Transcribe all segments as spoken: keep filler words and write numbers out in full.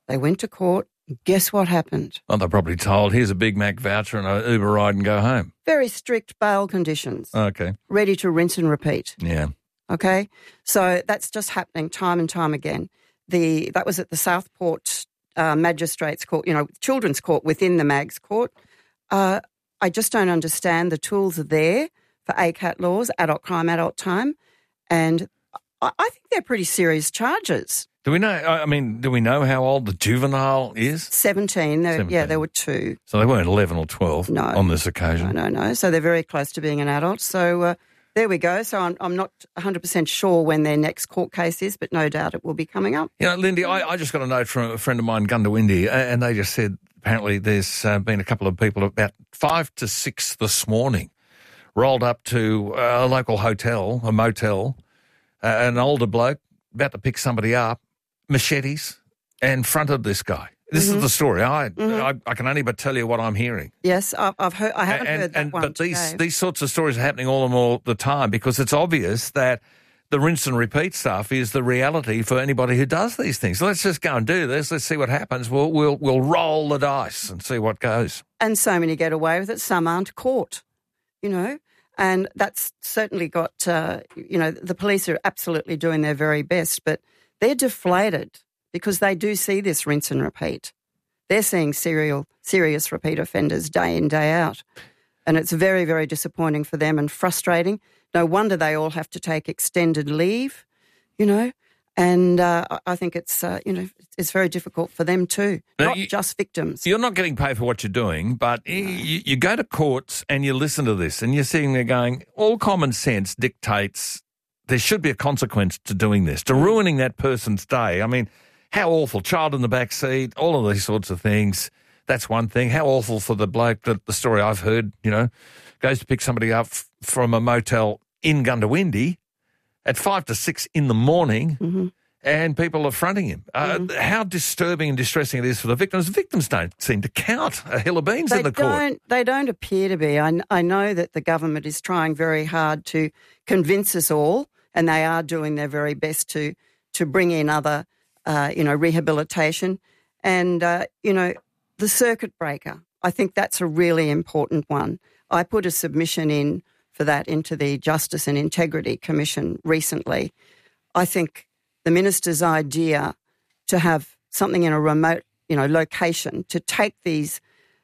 They went to court. Guess what happened? Well, they're probably told, here's a Big Mac voucher and an Uber ride and go home. Very strict bail conditions. Okay. Ready to rinse and repeat. Yeah. Okay? So that's just happening time and time again. The That was at the Southport uh, Magistrates Court, you know, Children's Court within the Mags Court. Uh, I just don't understand. The tools are there for A C A T laws, adult crime, adult time, and I, I think they're pretty serious charges. Do we know, I mean, do we know how old the juvenile is? seventeen. seventeen. Yeah, there were two. So they weren't eleven or twelve no, on this occasion? No, no, no. So they're very close to being an adult. So uh, there we go. So I'm, I'm not one hundred percent sure when their next court case is, but no doubt it will be coming up. You know, Lindy, I, I just got a note from a friend of mine, Gundawindi, and they just said apparently there's uh, been a couple of people about five to six this morning rolled up to a local hotel, a motel, uh, an older bloke about to pick somebody up, machetes, and fronted this guy. This mm-hmm. is the story. I, mm-hmm. I I can only but tell you what I'm hearing. Yes, I've, I've heard. I haven't and, heard that and, one But these today. these sorts of stories are happening all and all the time because it's obvious that the rinse and repeat stuff is the reality for anybody who does these things. So let's just go and do this. Let's see what happens. We'll we'll we'll roll the dice and see what goes. And so many get away with it. Some aren't caught. You know. And that's certainly got, uh, you know, the police are absolutely doing their very best, but they're deflated because they do see this rinse and repeat. They're seeing serial, serious repeat offenders day in, day out. And it's very, very disappointing for them and frustrating. No wonder they all have to take extended leave, you know, and uh, I think it's, uh, you know, it's very difficult for them too, now, not you, just victims. You're not getting paid for what you're doing, but no. you, you go to courts and you listen to this and you're sitting there going, all common sense dictates there should be a consequence to doing this, to ruining that person's day. I mean, how awful, child in the back seat, all of these sorts of things. That's one thing. How awful for the bloke, that the story I've heard, you know, goes to pick somebody up f- from a motel in Gundawindi at five to six in the morning, mm-hmm. and people are fronting him. Uh, mm-hmm. How disturbing and distressing it is for the victims. The victims don't seem to count a hill of beans they in the court. Don't, they don't appear to be. I, I know that the government is trying very hard to convince us all, and they are doing their very best to to bring in other, uh, you know, rehabilitation. And, uh, you know, the circuit breaker, I think that's a really important one. I put a submission in for that into the Justice and Integrity Commission recently. I think the minister's idea to have something in a remote, you know, location to take these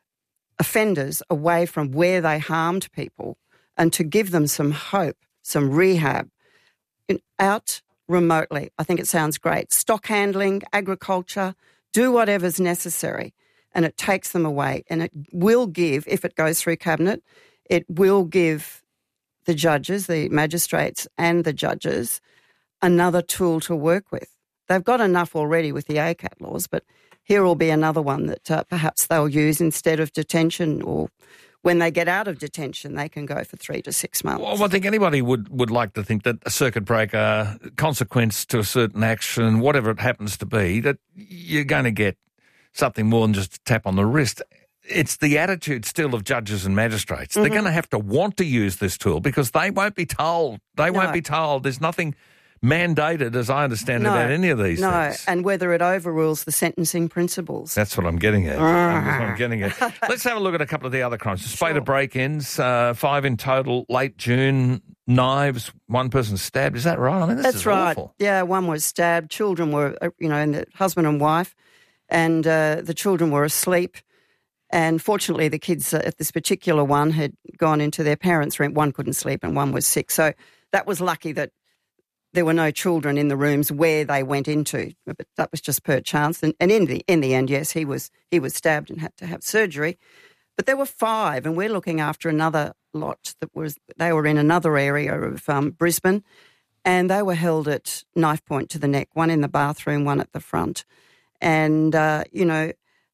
offenders away from where they harmed people and to give them some hope, some rehab, in, out remotely. I think it sounds great. Stock handling, agriculture, do whatever's necessary, and it takes them away. And it will give, if it goes through Cabinet, it will give the judges, the magistrates and the judges another tool to work with. They've got enough already with the A C A T laws, but here will be another one that uh, perhaps they'll use instead of detention, or when they get out of detention, they can go for three to six months. Well, I think anybody would, would like to think that a circuit breaker, consequence to a certain action, whatever it happens to be, that you're going to get something more than just a tap on the wrist. It's the attitude still of judges and magistrates. Mm-hmm. They're going to have to want to use this tool because they won't be told. They no. won't be told. There's nothing mandated, as I understand no, it, about any of these no. things. No, and whether it overrules the sentencing principles. That's what I'm getting at. That's what I'm getting at. Let's have a look at a couple of the other crimes. A spate sure. of break-ins, uh, five in total, late June, knives, one person stabbed. Is that right? I mean, this That's is right. awful. Yeah, one was stabbed. Children were, you know, and the husband and wife, and uh, the children were asleep. And fortunately, the kids at this particular one had gone into their parents' room. One couldn't sleep and one was sick. So that was lucky that there were no children in the rooms where they went into. But that was just per chance. And, and in the in the end, yes, he was he was stabbed and had to have surgery. But there were five, and we're looking after another lot that was. They were in another area of um, Brisbane, and they were held at knife point to the neck. One in the bathroom, one at the front, and uh, you know.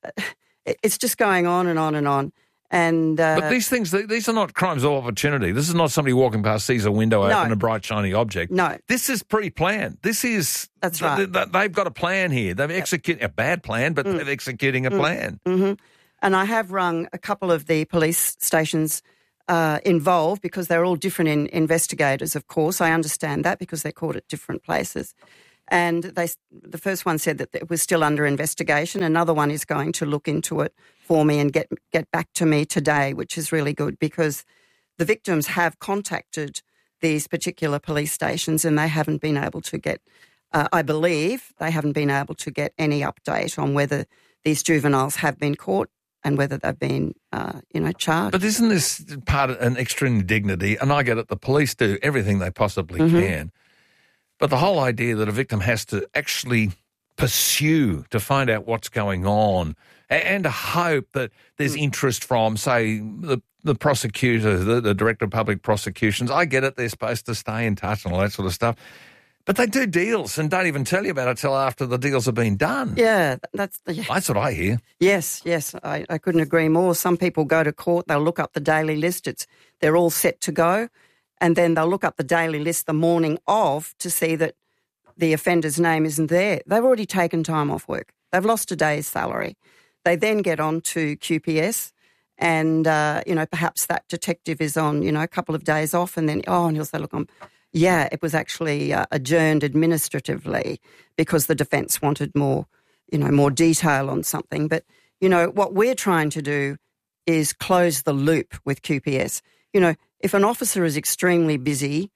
It's just going on and on and on. And uh, But these things, these are not crimes of opportunity. This is not somebody walking past, sees a window open, no. a bright, shiny object. No. This is pre-planned. This is... That's right. Th- th- they've got a plan here. They've executed a bad plan, but mm. they're executing a mm. plan. Mm-hmm. And I have rung a couple of the police stations uh, involved because they're all different in investigators, of course. I understand that because they're caught at different places. And they, the first one said that it was still under investigation. Another one is going to look into it for me and get get back to me today, which is really good because the victims have contacted these particular police stations and they haven't been able to get, uh, I believe, they haven't been able to get any update on whether these juveniles have been caught and whether they've been, uh, you know, charged. But isn't this part of an extra indignity? And I get it, the police do everything they possibly Mm-hmm. can. But the whole idea that a victim has to actually pursue to find out what's going on and, and to hope that there's interest from, say, the, the prosecutor, the, the Director of Public Prosecutions. I get it, they're supposed to stay in touch and all that sort of stuff. But they do deals and don't even tell you about it till after the deals have been done. Yeah, that's the... That's what I hear. Yes, yes, I, I couldn't agree more. Some people go to court, they'll look up the daily list, it's they're all set to go, and then they'll look up the daily list the morning of to see that the offender's name isn't there. They've already taken time off work. They've lost a day's salary. They then get on to Q P S and, uh, you know, perhaps that detective is on, you know, a couple of days off and then, oh, and he'll say, look, I'm... Yeah, it was actually uh, adjourned administratively because the defence wanted more, you know, more detail on something. But, you know, what we're trying to do is close the loop with Q P S. You know, if an officer is extremely busy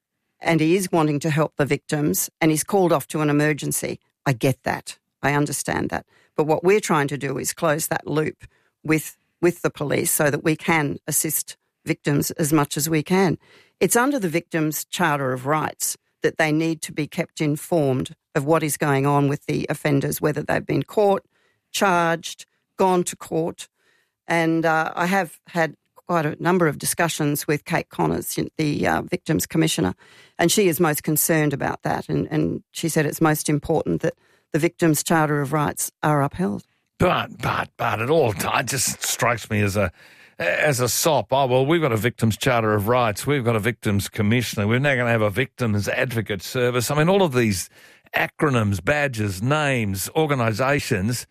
and he is wanting to help the victims and he's called off to an emergency, I get that. I understand that. But what we're trying to do is close that loop with with the police so that we can assist victims as much as we can. It's under the Victims' Charter of Rights that they need to be kept informed of what is going on with the offenders, whether they've been caught, charged, gone to court. And uh, I have had quite a number of discussions with Kate Connors, the uh, Victims Commissioner, and she is most concerned about that. And, and she said it's most important that the Victims' Charter of Rights are upheld. But, but, but it all it just strikes me as a... As a sop, oh, well, we've got a Victims' Charter of Rights, we've got a Victims' Commissioner, we're now going to have a Victims' Advocate Service. I mean, all of these acronyms, badges, names, organisations,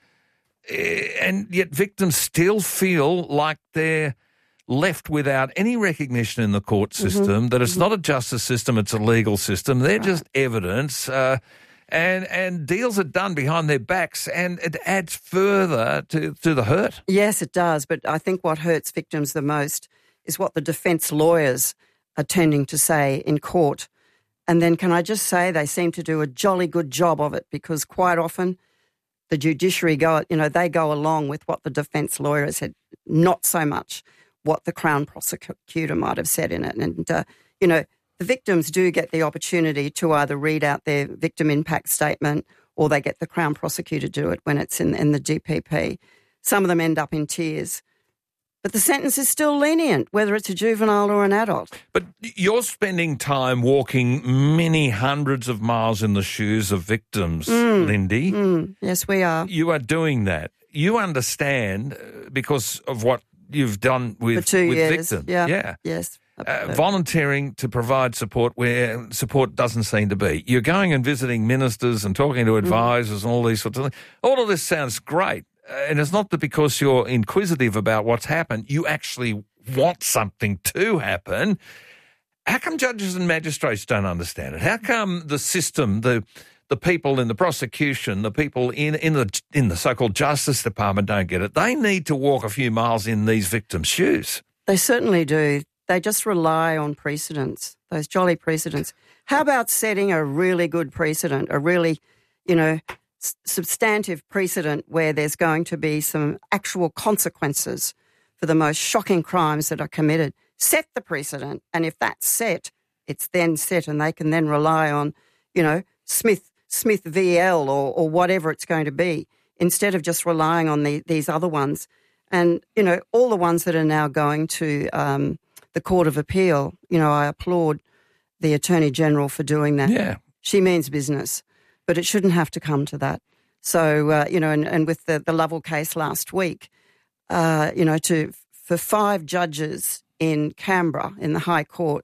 and yet victims still feel like they're left without any recognition in the court system, mm-hmm. that it's mm-hmm. not a justice system, it's a legal system. They're right. just evidence. Uh, And and deals are done behind their backs, and it adds further to, to the hurt. Yes, it does. But I think what hurts victims the most is what the defence lawyers are tending to say in court. And then can I just say they seem to do a jolly good job of it because quite often the judiciary go, you know, they go along with what the defence lawyers said, not so much what the Crown prosecutor might have said in it. And, uh, you know, the victims do get the opportunity to either read out their victim impact statement or they get the Crown prosecutor to do it when it's in, in the D P P. Some of them end up in tears. But the sentence is still lenient, whether it's a juvenile or an adult. But you're spending time walking many hundreds of miles in the shoes of victims, mm, Lindy. Mm, yes, we are. You are doing that. You understand because of what you've done with, For two with years. victims. Yeah. yeah. Yes. Uh, volunteering to provide support where support doesn't seem to be. You're going and visiting ministers and talking to advisors mm. and all these sorts of things. All of this sounds great. Uh, and it's not that because you're inquisitive about what's happened, you actually want something to happen. How come judges and magistrates don't understand it? How come the system, the the people in the prosecution, the people in, in the in the so-called Justice Department don't get it? They need to walk a few miles in these victims' shoes. They certainly do. They just rely on precedents, those jolly precedents. How about setting a really good precedent, a really, you know, s- substantive precedent where there's going to be some actual consequences for the most shocking crimes that are committed? Set the precedent, and if that's set, it's then set, and they can then rely on, you know, Smith Smith V L or, or whatever it's going to be, instead of just relying on the, these other ones. And, you know, all the ones that are now going to um, the Court of Appeal, you know, I applaud the Attorney General for doing that. Yeah. She means business, but it shouldn't have to come to that. So, uh, you know, and, and with the, the Lovell case last week, uh, you know, to for five judges in Canberra, in the High Court,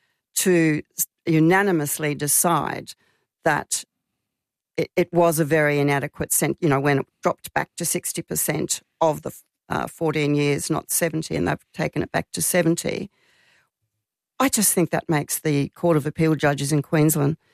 to unanimously decide that it, it was a very inadequate sentence, you know, when it dropped back to sixty percent of the Uh, fourteen years, not seventy, and they've taken it back to seventy. I just think that makes the Court of Appeal judges in Queensland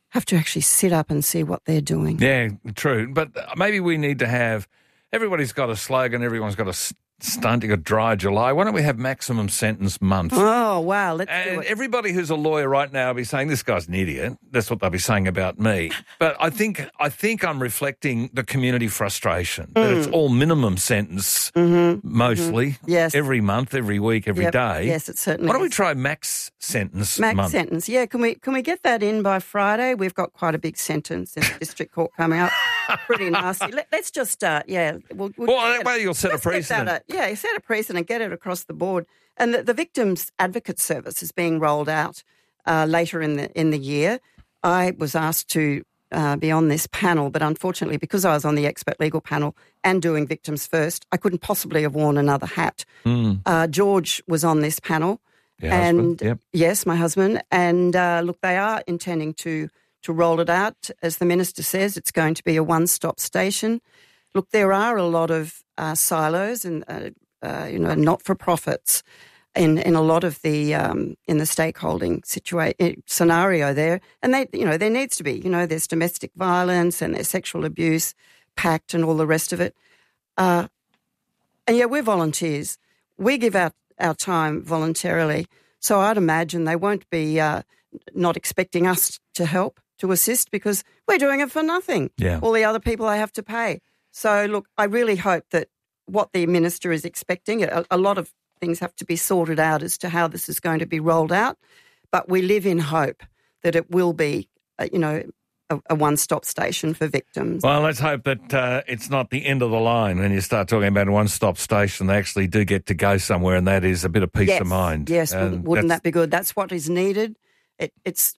have to actually sit up and see what they're doing. Yeah, true. But maybe we need to have, everybody's got a slogan, everyone's got a stunt, you've got Dry July. Why don't we have maximum sentence month? Oh, wow, let's and do it. Everybody who's a lawyer right now will be saying, this guy's an idiot. That's what they'll be saying about me. But I think I think I'm reflecting the community frustration, that Mm. it's all minimum sentence, Mm-hmm. mostly, Mm-hmm. Yes. every month, every week, every Yep. day. Yes, it certainly Why don't we is. try max sentence Max month? sentence, yeah. Can we can we get that in by Friday? We've got quite a big sentence in the district court coming up. Pretty nasty. Let, let's just start, yeah. We'll, we'll Well, that way you'll set a let's get precedent. that, uh, yeah, set a precedent, get it across the board. And the, the Victims Advocate Service is being rolled out uh, later in the in the year. I was asked to uh, be on this panel, but unfortunately, because I was on the expert legal panel and doing Victims First, I couldn't possibly have worn another hat. Mm. Uh, George was on this panel. Your and husband, yep. yes, my husband. And uh, look, they are intending to to roll it out. As the minister says, it's going to be a one-stop station. Look, there are a lot of uh, silos and uh, uh, you know not-for-profits in, in a lot of the um, in the stakeholding situa- scenario there, and they you know there needs to be you know there's domestic violence and there's sexual abuse pact and all the rest of it. Uh, and yeah, we're volunteers. We give our our time voluntarily. So I'd imagine they won't be uh, not expecting us to help, to assist, because we're doing it for nothing. Yeah. All the other people they have to pay. So, look, I really hope that what the minister is expecting, a, a lot of things have to be sorted out as to how this is going to be rolled out, but we live in hope that it will be, uh, you know, a, a one-stop station for victims. Well, let's hope that uh, it's not the end of the line when you start talking about a one-stop station. They actually do get to go somewhere, and that is a bit of peace yes, of mind. Yes, And wouldn't, wouldn't that's- that be good? That's what is needed. It, it's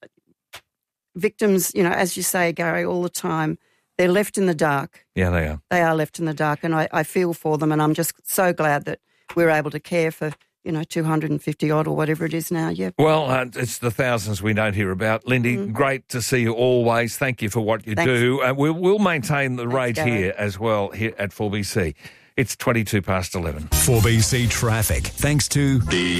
victims, you know, as you say, Gary, all the time, they're left in the dark. Yeah, they are. They are left in the dark, and I, I feel for them, and I'm just so glad that we're able to care for, you know, two hundred fifty odd or whatever it is now, yeah. Well, uh, it's the thousands we don't hear about. Lindy, Mm. great to see you always. Thank you for what you Thanks. do. Uh, we'll, we'll maintain the Thanks, rate Gary. here as well here at four B C. It's twenty-two past eleven. four B C Traffic, thanks to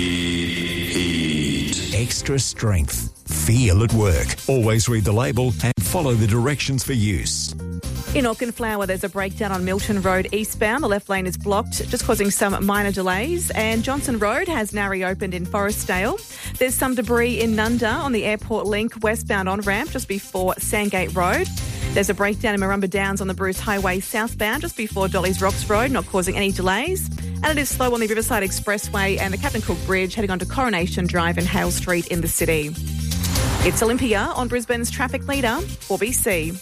Heat. Extra strength. Feel at work. Always read the label and follow the directions for use. In Auchenflower, there's a breakdown on Milton Road eastbound. The left lane is blocked, just causing some minor delays. And Johnson Road has now reopened in Forestdale. There's some debris in Nunda on the Airport Link westbound on-ramp just before Sandgate Road. There's a breakdown in Marumba Downs on the Bruce Highway southbound just before Dolly's Rocks Road, not causing any delays. And it is slow on the Riverside Expressway and the Captain Cook Bridge heading on to Coronation Drive and Hale Street in the city. It's Olympia on Brisbane's traffic leader, four B C.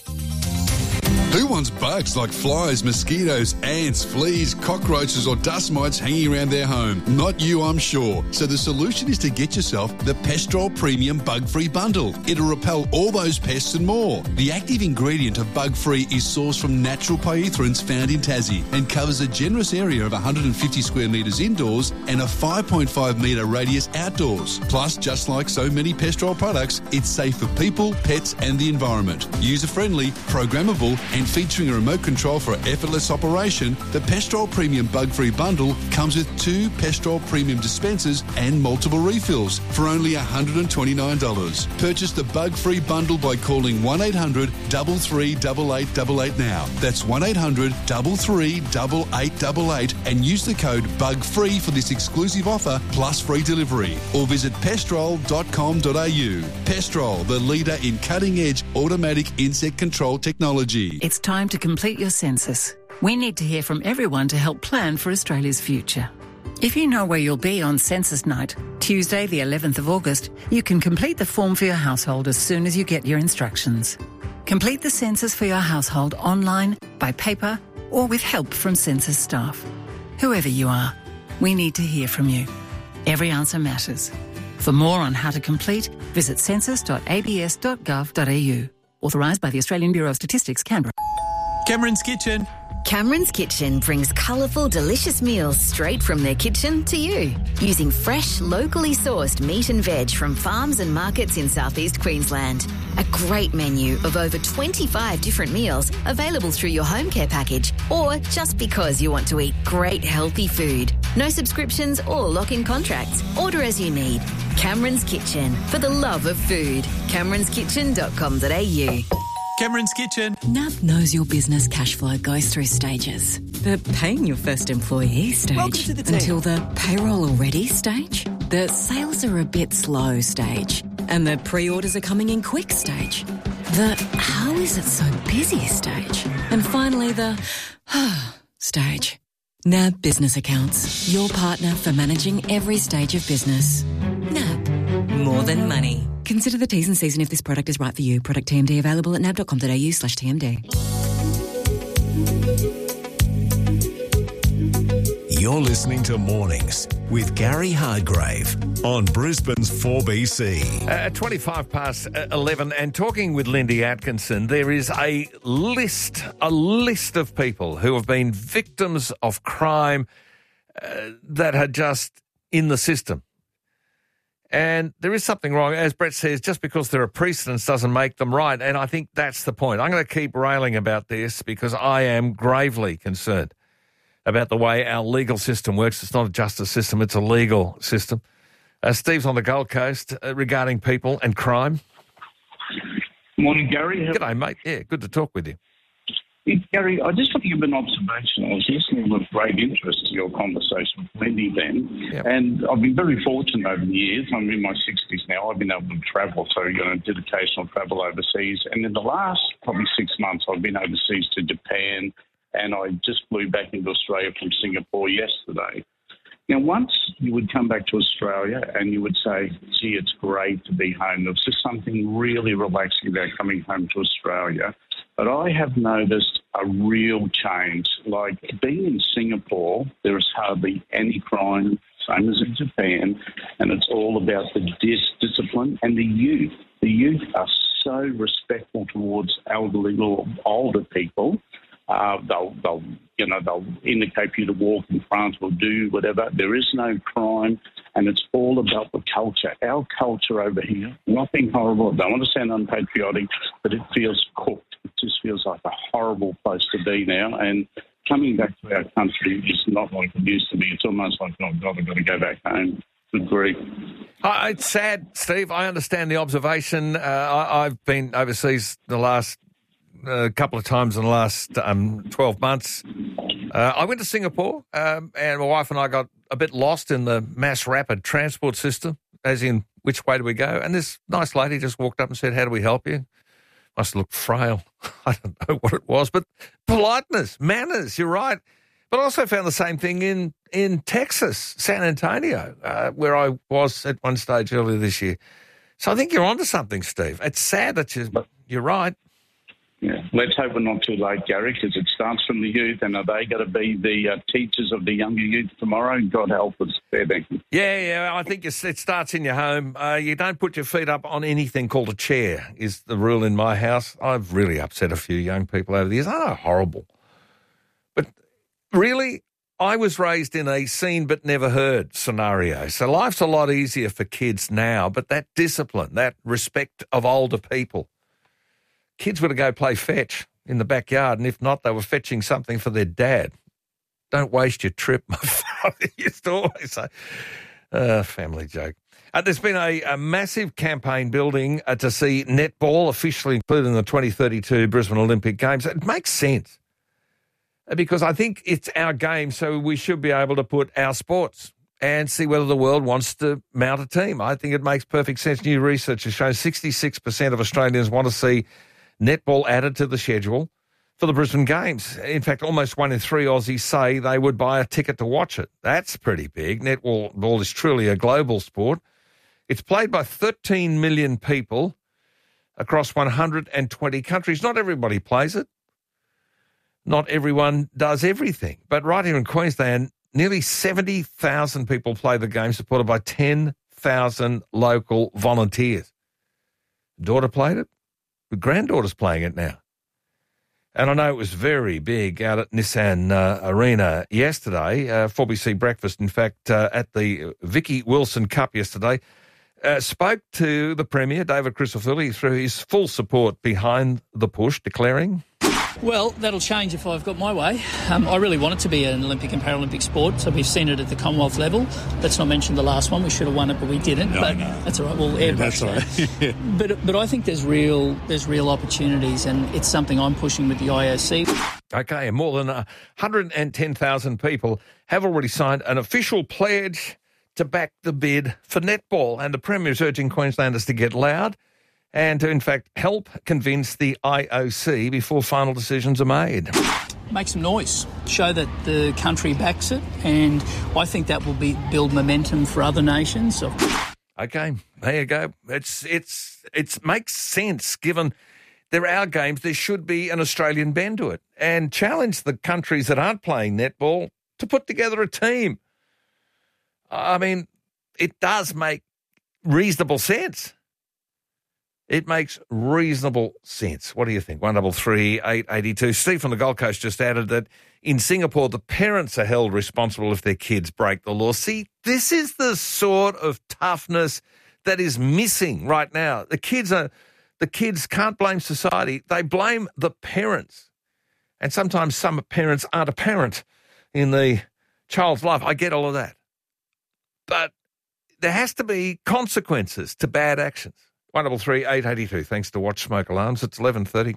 Who wants bugs like flies, mosquitoes, ants, fleas, cockroaches or dust mites hanging around their home? Not you, I'm sure. So the solution is to get yourself the Pestrol Premium Bug-Free Bundle. It'll repel all those pests and more. The active ingredient of Bug-Free is sourced from natural pyrethroids found in Tassie and covers a generous area of one hundred fifty square metres indoors and a five point five metre radius outdoors. Plus, just like so many Pestrol products, it's safe for people, pets and the environment. User-friendly, programmable and featuring a remote control for effortless operation, the Pestrol Premium Bug-Free Bundle comes with two Pestrol Premium dispensers and multiple refills for only one hundred twenty-nine dollars. Purchase the Bug-Free Bundle by calling one eight hundred, three three eight eight eight eight now. That's one eight hundred, three three eight eight eight eight and use the code BUGFREE for this exclusive offer plus free delivery. Or visit pestrol dot com dot a u. Pestrol, the leader in cutting-edge automatic insect control technology. It's time to complete your census. We need to hear from everyone to help plan for Australia's future. If you know where you'll be on census night, Tuesday the eleventh of August, you can complete the form for your household as soon as you get your instructions. Complete the census for your household online, by paper, or with help from census staff. Whoever you are, we need to hear from you. Every answer matters. For more on how to complete, visit census dot a b s dot gov dot a u. Authorised by the Australian Bureau of Statistics, Canberra. Cameron's Kitchen. Cameron's Kitchen brings colourful, delicious meals straight from their kitchen to you. Using fresh, locally sourced meat and veg from farms and markets in southeast Queensland. A great menu of over twenty-five different meals available through your home care package or just because you want to eat great healthy food. No subscriptions or lock-in contracts. Order as you need. Cameron's Kitchen, for the love of food. camerons kitchen dot com dot a u. Cameron's Kitchen. N A B knows your business cash flow goes through stages. The paying your first employee stage. Welcome to the team. Until the payroll already stage. The sales are a bit slow stage. And the pre-orders are coming in quick stage. The how is it so busy stage. And finally the stage. N A B Business Accounts. Your partner for managing every stage of business. N A B. More than money. Consider the T's and C's and if this product is right for you. Product T M D available at nab dot com dot a u slash T M D. You're listening to Mornings with Gary Hardgrave on Brisbane's four B C. Uh, twenty-five past eleven, and talking with Lindy Atkinson, there is a list, a list of people who have been victims of crime uh, that are just in the system. And there is something wrong. As Brett says, just because there are precedents doesn't make them right. And I think that's the point. I'm going to keep railing about this because I am gravely concerned about the way our legal system works. It's not a justice system, it's a legal system. Uh, Steve's on the Gold Coast uh, regarding people and crime. Morning, Gary. G'day, mate. Yeah, good to talk with you. Hey, Gary, I just want to give an observation. I was listening with great interest to your conversation with Lindy then, Yep. and I've been very fortunate over the years. I'm in my sixties now. I've been able to travel, so you know, did occasional travel overseas. And in the last probably six months, I've been overseas to Japan, and I just flew back into Australia from Singapore yesterday. Now, once you would come back to Australia and you would say, gee, it's great to be home. There was just something really relaxing about coming home to Australia. But I have noticed a real change. Like being in Singapore, there is hardly any crime, same as in Japan, and it's all about the dis- discipline and the youth. The youth are so respectful towards elderly or older people. Uh, they'll, they'll, you know, they'll indicate for you to walk in front or do whatever. There is no crime, and it's all about the culture. Our culture over here, not being horrible, I don't want to sound unpatriotic, but it feels cooked. It just feels like a horrible place to be now. And coming back to our country is not like it used to be. It's almost like, oh, God, I've got to go back home. Good grief. Uh, it's sad, Steve. I understand the observation. Uh, I, I've been overseas the last a couple of times in the last um, twelve months. Uh, I went to Singapore um, and my wife and I got a bit lost in the mass rapid transport system, as in which way do we go? And this nice lady just walked up and said, how do we help you? Must look frail. I don't know what it was, but politeness, manners, you're right. But I also found the same thing in, in Texas, San Antonio, uh, where I was at one stage earlier this year. So I think you're onto something, Steve. It's sad that you, you're right. Yeah, let's hope we're not too late, Gary, because it starts from the youth, and are they going to be the uh, teachers of the younger youth tomorrow? God help us. Fair dinkum. Yeah, yeah, I think it starts in your home. Uh, you don't put your feet up on anything called a chair is the rule in my house. I've really upset a few young people over the years. I know, horrible. But really, I was raised in a seen but never heard scenario. So life's a lot easier for kids now, but that discipline, that respect of older people, kids were to go play fetch in the backyard, and if not, they were fetching something for their dad. Don't waste your trip, my father used to always say. Uh, family joke. Uh, there's been a, a massive campaign building uh, to see netball officially included in the twenty thirty-two Brisbane Olympic Games. It makes sense uh, because I think it's our game, so we should be able to put our sports and see whether the world wants to mount a team. I think it makes perfect sense. New research has shown sixty-six percent of Australians want to see netball added to the schedule for the Brisbane Games. In fact, almost one in three Aussies say they would buy a ticket to watch it. That's pretty big. Netball ball is truly a global sport. It's played by thirteen million people across one hundred twenty countries. Not everybody plays it. Not everyone does everything. But right here in Queensland, nearly seventy thousand people play the game, supported by ten thousand local volunteers. Daughter played it. The granddaughter's playing it now. And I know it was very big out at Nissan uh, Arena yesterday, uh, four B C breakfast, in fact, uh, at the Vicky Wilson Cup yesterday. Uh, spoke to the Premier, David Crisafulli, through his full support behind the push, declaring... Well, that'll change if I've got my way. Um, I really want it to be an Olympic and Paralympic sport, so we've seen it at the Commonwealth level. Let's not mention the last one. We should have won it, but we didn't. No, but no. That's all right. We'll airbrush yeah, that. Right. but but I think there's real there's real opportunities, and it's something I'm pushing with the I O C. Okay, and more than one hundred ten thousand people have already signed an official pledge to back the bid for netball, and the Premier is urging Queenslanders to get loud and to, in fact, help convince the I O C before final decisions are made. Make some noise. Show that the country backs it, and I think that will be build momentum for other nations. Okay, there you go. It's it's it makes sense given they're our games. There should be an Australian bend to it, and challenge the countries that aren't playing netball to put together a team. I mean, it does make reasonable sense. It makes reasonable sense. What do you think? one double three eight eighty two. Steve from the Gold Coast just added that in Singapore, the parents are held responsible if their kids break the law. See, this is the sort of toughness that is missing right now. The kids are, the kids can't blame society. They blame the parents. And sometimes some parents aren't a parent in the child's life. I get all of that. But there has to be consequences to bad actions. one double three eight eighty two. Thanks to Watch Smoke Alarms. It's eleven thirty.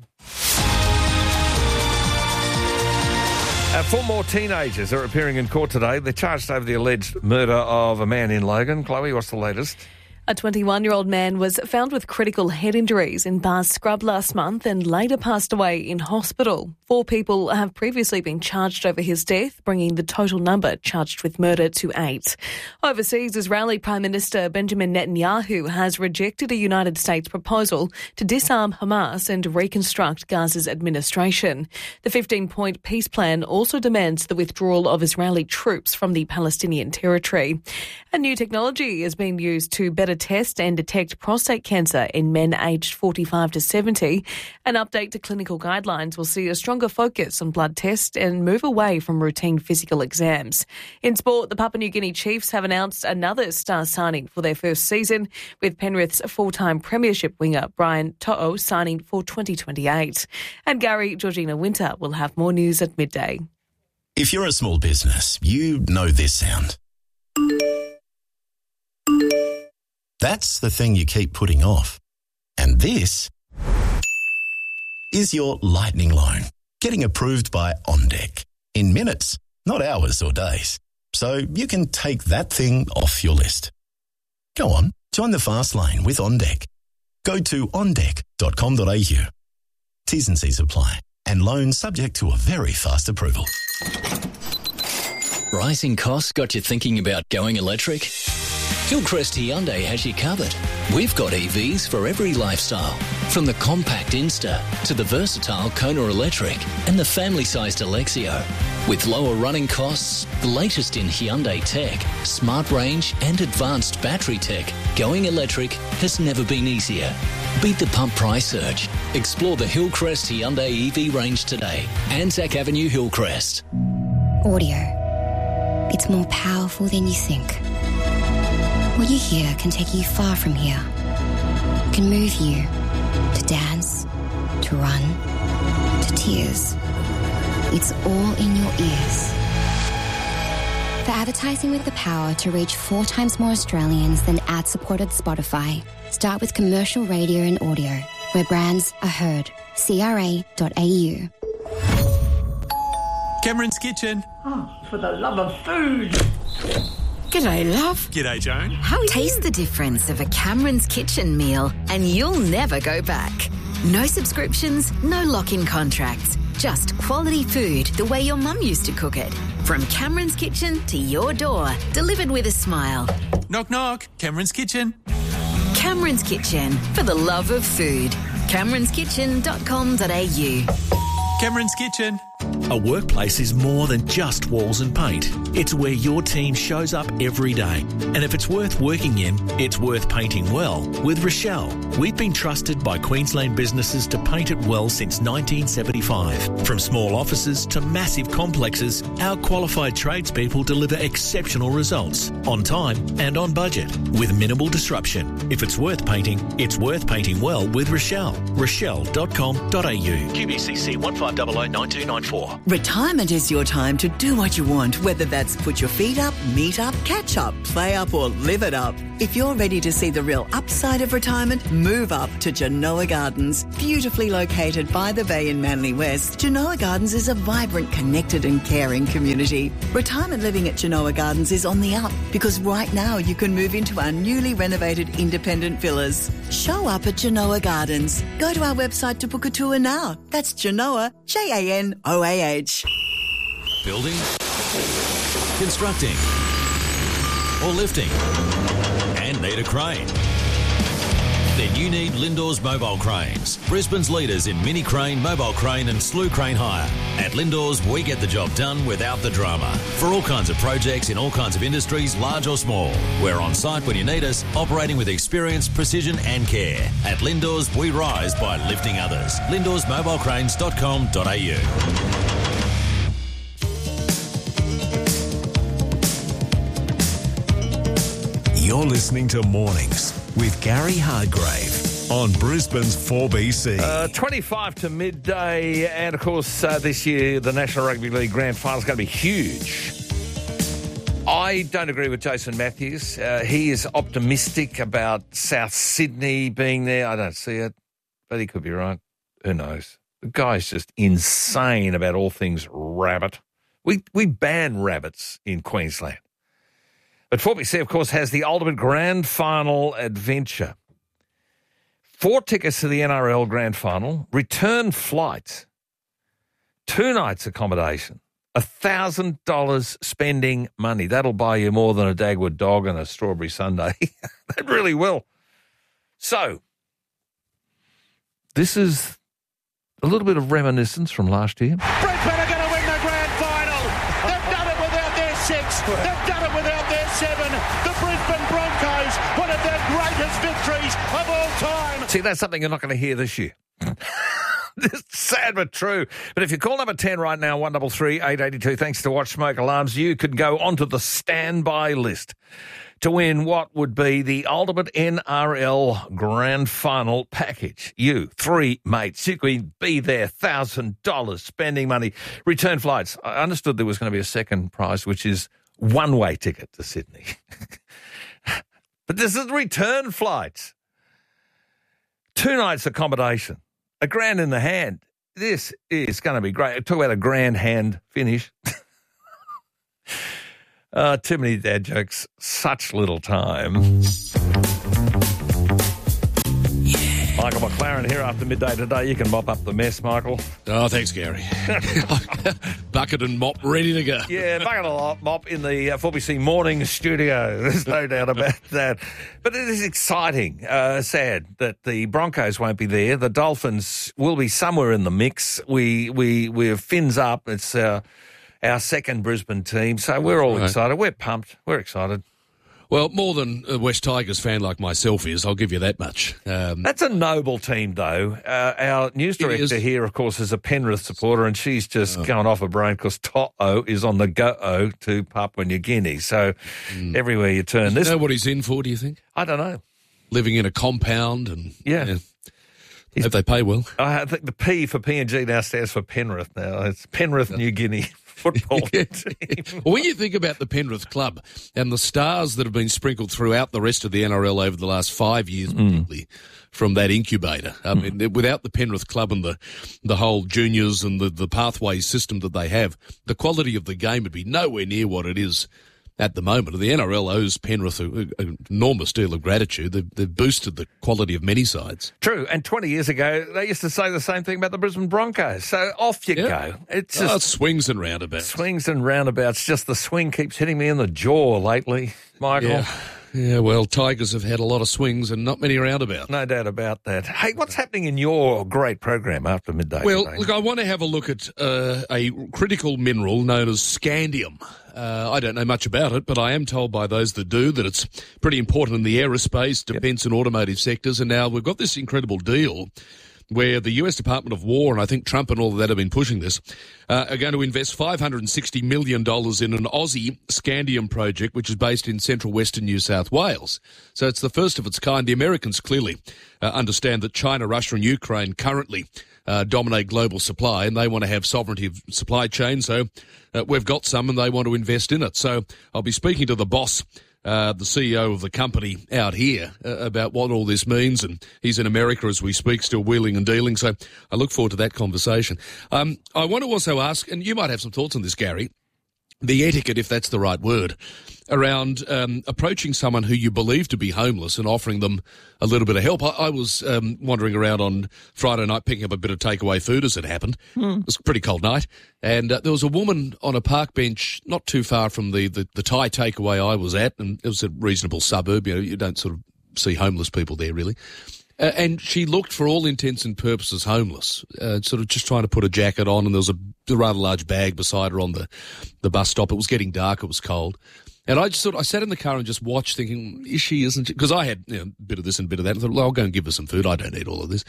Uh, four more teenagers are appearing in court today. They're charged over the alleged murder of a man in Logan. Chloe, what's the latest? A twenty-one-year-old man was found with critical head injuries in Bar's Scrub last month and later passed away in hospital. Four people have previously been charged over his death, bringing the total number charged with murder to eight. Overseas, Israeli Prime Minister Benjamin Netanyahu has rejected a United States proposal to disarm Hamas and reconstruct Gaza's administration. The fifteen-point peace plan also demands the withdrawal of Israeli troops from the Palestinian territory. A new technology is being used to better test and detect prostate cancer in men aged forty-five to seventy. An update to clinical guidelines will see a stronger focus on blood tests and move away from routine physical exams. In sport, the Papua New Guinea Chiefs have announced another star signing for their first season, with Penrith's full-time premiership winger Brian To'o signing for twenty twenty-eight. And Gary Georgina Winter will have more news at midday. If you're a small business, you know this sound. That's the thing you keep putting off. And this is your lightning loan, getting approved by OnDeck in minutes, not hours or days. So you can take that thing off your list. Go on, join the fast lane with OnDeck. Go to on deck dot com dot a u. T's and C's apply, and loans subject to a very fast approval. Rising costs got you thinking about going electric? Hillcrest Hyundai has you covered. We've got E Vs for every lifestyle, from the compact Insta to the versatile Kona Electric and the family-sized Alexio. With lower running costs, the latest in Hyundai tech, smart range and advanced battery tech, going electric has never been easier. Beat the pump price surge. Explore the Hillcrest Hyundai E V range today. Anzac Avenue, Hillcrest. Audio. It's more powerful than you think. What you hear can take you far from here. It can move you to dance, to run, to tears. It's all in your ears. For advertising with the power to reach four times more Australians than ad-supported Spotify, start with commercial radio and audio, where brands are heard. C R A dot A U. Cameron's Kitchen. Oh, for the love of food. G'day, love. G'day, Joan. How taste the difference of a Cameron's Kitchen meal and you'll never go back. No subscriptions, no lock-in contracts. Just quality food the way your mum used to cook it. From Cameron's Kitchen to your door, delivered with a smile. Knock, knock. Cameron's Kitchen. Cameron's Kitchen, for the love of food. camerons kitchen dot com dot a u. Cameron's Kitchen. A workplace is more than just walls and paint. It's where your team shows up every day. And if it's worth working in, it's worth painting well with Rochelle. We've been trusted by Queensland businesses to paint it well since nineteen seventy-five. From small offices to massive complexes, our qualified tradespeople deliver exceptional results on time and on budget with minimal disruption. If it's worth painting, it's worth painting well with Rochelle. rochelle dot com dot a u. Q B C C one five zero zero nine two nine four. Retirement is your time to do what you want, whether that's put your feet up, meet up, catch up, play up or live it up. If you're ready to see the real upside of retirement, move up to Genoa Gardens. Beautifully located by the bay in Manly West, Genoa Gardens is a vibrant, connected and caring community. Retirement living at Genoa Gardens is on the up because right now you can move into our newly renovated independent villas. Show up at Genoa Gardens. Go to our website to book a tour now. That's Genoa, J A N O A H. Building, constructing, or lifting, and need a crane? Then you need Lindor's Mobile Cranes, Brisbane's leaders in mini crane, mobile crane and slew crane hire. At Lindor's, we get the job done without the drama. For all kinds of projects in all kinds of industries, large or small. We're on site when you need us, operating with experience, precision and care. At Lindor's, we rise by lifting others. lindors mobile cranes dot com dot a u. You're listening to Mornings with Gary Hargrave on Brisbane's four B C. Uh, twenty-five to midday, and of course uh, this year the National Rugby League Grand Final is going to be huge. I don't agree with Jason Matthews. Uh, he is optimistic about South Sydney being there. I don't see it, but he could be right. Who knows? The guy's just insane about all things rabbit. We we ban rabbits in Queensland. But four B C, of course, has the ultimate grand final adventure. Four tickets to the N R L grand final, return flights, two nights accommodation, one thousand dollars spending money. That'll buy you more than a Dagwood dog and a strawberry sundae. That really will. So, this is a little bit of reminiscence from last year. Brisbane are going to win the grand final. They've done it without their six. They've done it without their seven. The Brisbane Broncos, one of their greatest victories of all time. See, that's something you're not going to hear this year. It's sad but true. But if you call number ten right now, one three three, eight eight two, thanks to Watch Smoke Alarms, you could go onto the standby list to win what would be the ultimate N R L grand final package. You, three mates, you could be there, one thousand dollars spending money. Return flights. I understood there was going to be a second prize, which is one-way ticket to Sydney. But this is return flights. Two nights accommodation. A grand in the hand. This is going to be great. Talk about a grand hand finish. uh, too many dad jokes. Such little time. Michael McLaren here after midday today. You can mop up the mess, Michael. Oh, thanks, Gary. Bucket and mop ready to go. Yeah, bucket and mop in the uh, four B C morning studio. There's no doubt about that. But it is exciting, uh, sad that the Broncos won't be there. The Dolphins will be somewhere in the mix. We, we, we're fins up. It's uh, our second Brisbane team. So we're all right. excited. We're pumped. We're excited. Well, more than a West Tigers fan like myself is, I'll give you that much. Um, That's a noble team, though. Uh, our news director here, of course, is a Penrith supporter, and she's just oh. going off her brain because To'o is on the go to Papua New Guinea. So mm. everywhere you turn. Do this, you know what he's in for, do you think? I don't know. Living in a compound and... Yeah. yeah. Hope they pay well. I think the P for P N G now stands for Penrith now. It's Penrith New Guinea football team. Well, when you think about the Penrith club and the stars that have been sprinkled throughout the rest of the N R L over the last five years, mm. particularly from that incubator, I mean, mm. without the Penrith club and the the whole juniors and the, the pathway system that they have, the quality of the game would be nowhere near what it is at the moment. The N R L owes Penrith an enormous deal of gratitude. They've, they've boosted the quality of many sides. True, and twenty years ago, they used to say the same thing about the Brisbane Broncos. So off you yeah. go. It's just oh, swings and roundabouts. Swings and roundabouts. Just the swing keeps hitting me in the jaw lately, Michael. Yeah. Yeah, well, Tigers have had a lot of swings and not many roundabouts. No doubt about that. Hey, what's happening in your great program after midday? Well, today? look, I want to have a look at uh, a critical mineral known as scandium. Uh, I don't know much about it, but I am told by those that do that it's pretty important in the aerospace, defence yep. and automotive sectors. And now we've got this incredible deal where the U S Department of War, and I think Trump and all of that have been pushing this, uh, are going to invest five hundred sixty million dollars in an Aussie scandium project, which is based in central western New South Wales. So it's the first of its kind. The Americans clearly uh, understand that China, Russia and Ukraine currently uh, dominate global supply, and they want to have sovereignty of supply chain. So uh, we've got some, and they want to invest in it. So I'll be speaking to the boss, Uh, the C E O of the company out here uh, about what all this means, and he's in America as we speak, still wheeling and dealing, so I look forward to that conversation. Um, I want to also ask, and you might have some thoughts on this, Gary, the etiquette, if that's the right word, around um, approaching someone who you believe to be homeless and offering them a little bit of help. I, I was um, wandering around on Friday night picking up a bit of takeaway food as it happened. Mm. It was a pretty cold night. And uh, there was a woman on a park bench not too far from the, the, the Thai takeaway I was at, and it was a reasonable suburb. You know, you don't sort of see homeless people there really. Uh, and she looked, for all intents and purposes, homeless, uh, sort of just trying to put a jacket on, and there was a, a rather large bag beside her on the, the bus stop. It was getting dark. It was cold. And I just sort of, I sat in the car and just watched, thinking, is she, isn't she? Because I had, you know, a bit of this and a bit of that. I thought, well, I'll go and give her some food. I don't need all of this.